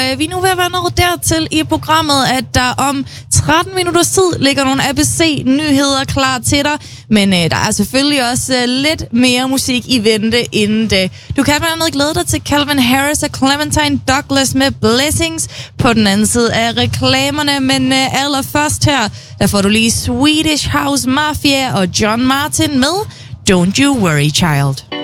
vi er nu ved at være nået dertil i programmet, at der om 13 minutters tid ligger nogle ABC-nyheder klar til dig. Men der er selvfølgelig også lidt mere musik i vente inden det. Du kan blandt andet glæde dig til Calvin Harris og Clementine Douglas med Blessings på den anden side af reklamerne. Men allerførst her, der får du lige Swedish House Mafia og John Martin med Don't You Worry Child.